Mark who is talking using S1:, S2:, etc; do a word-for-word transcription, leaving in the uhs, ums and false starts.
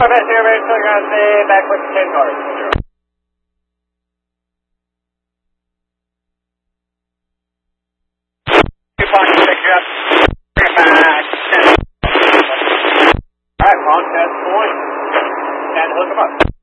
S1: Best Airways, still going to stay back with ten north. Two points, pick you up. Back. Alright, long test point. And hook them up.